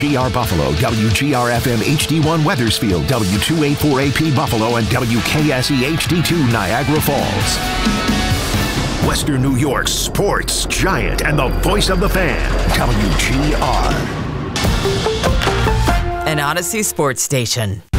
GR Buffalo, WGR-FM HD1 Weathersfield, W284AP Buffalo, and WKSE HD2 Niagara Falls. Western New York's sports giant and the voice of the fan, WGR. An Odyssey sports station.